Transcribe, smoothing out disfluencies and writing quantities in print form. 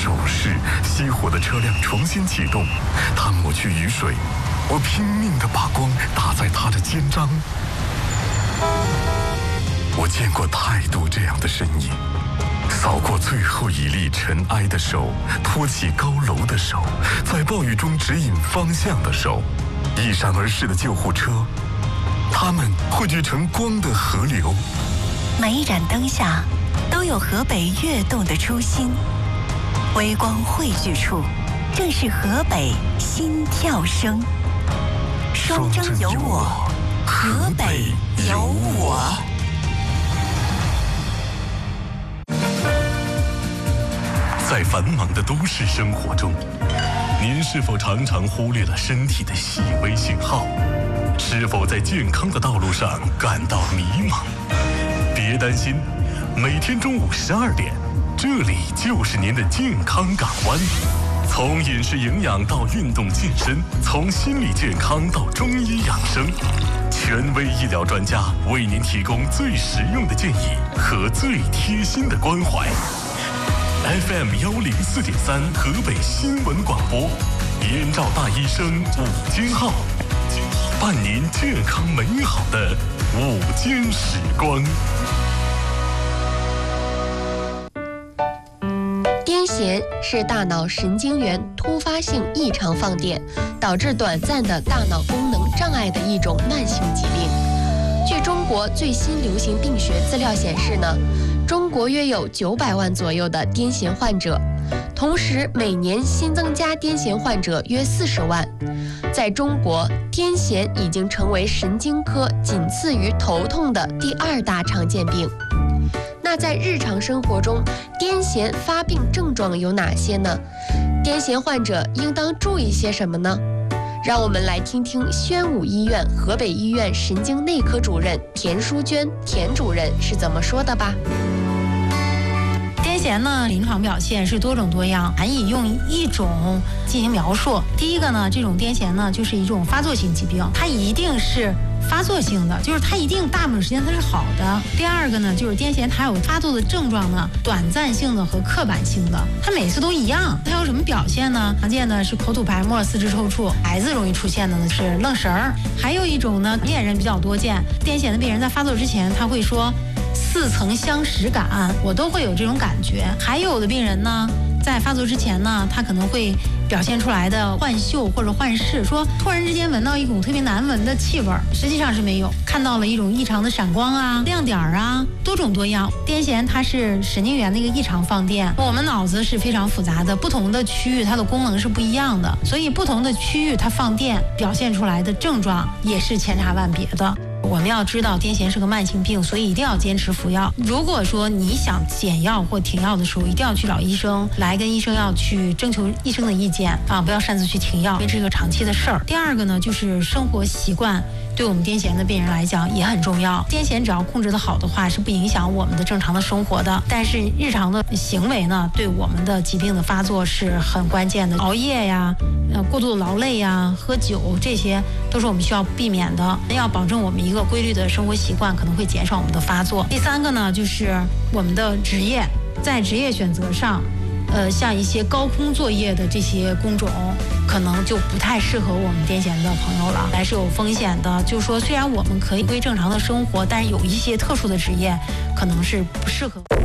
手势，熄火的车辆重新启动，他抹去雨水，我拼命地把光打在他的肩章。我见过太多这样的身影，扫过最后一粒尘埃的手，托起高楼的手，在暴雨中指引方向的手，一闪而逝的救护车，它们汇聚成光的河流。 每一盏灯下都有河北跃动的初心，微光汇聚处，正是河北心跳声。双征有我，河北有我。 在繁忙的都市生活中，您是否常常忽略了身体的细微信号？是否在健康的道路上感到迷茫？别担心，每天中午12点，这里就是您的健康港湾。从饮食营养到运动健身，从心理健康到中医养生，权威医疗专家为您提供最实用的建议和最贴心的关怀。FM 104.3河北新闻广播，燕赵大医生午间号，伴您健康美好的午间时光。 癫痫是大脑神经元突发性异常放电，导致短暂的大脑功能障碍的一种慢性疾病。据中国最新流行病学资料显示呢，中国约有900万左右的癫痫患者，同时每年新增加癫痫患者约40万。在中国，癫痫已经成为神经科仅次于头痛的第2大常见病。那在日常生活中，癫痫发病症状有哪些呢？癫痫患者应当注意些什么呢？让我们来听听宣武医院河北医院神经内科主任田淑娟田主任是怎么说的吧。 癫痫呢，临床表现是多种多样，难以用一种进行描述。第一个呢，这种癫痫呢，就是一种发作性疾病，它一定是发作性的，就是它一定大部分时间它是好的。第二个呢，就是癫痫它有发作的症状呢，短暂性的和刻板性的，它每次都一样。它有什么表现呢？常见的是口吐白沫、四肢抽搐，孩子容易出现的呢是愣神儿。还有一种呢，恋人比较多见，癫痫的病人在发作之前他会说似曾相识感，我都会有这种感觉。还有的病人呢，在发作之前呢，他可能会表现出来的幻嗅或者幻视，说突然之间闻到一股特别难闻的气味，实际上是没有，看到了一种异常的闪光啊、亮点啊，多种多样。癫痫它是神经元的一个异常放电，我们脑子是非常复杂的，不同的区域它的功能是不一样的，所以不同的区域它放电表现出来的症状也是千差万别的。我们要知道癫痫是个慢性病，所以一定要坚持服药。如果说你想减药或停药的时候，一定要去找医生，来跟医生要去征求医生的意见啊，不要擅自去停药，因为这是个长期的事儿。第二个呢，就是生活习惯对我们癫痫的病人来讲也很重要。癫痫只要控制得好的话，是不影响我们的正常的生活的。但是日常的行为呢，对我们的疾病的发作是很关键的。熬夜呀，过度的劳累呀，喝酒，这些都是我们需要避免的。要保证我们一个规律的生活习惯，可能会减少我们的发作。第三个呢，就是我们的职业，在职业选择上，像一些高空作业的这些工种，可能就不太适合我们癫痫的朋友了，还是有风险的。就是说，虽然我们可以归正常的生活，但是有一些特殊的职业可能是不适合。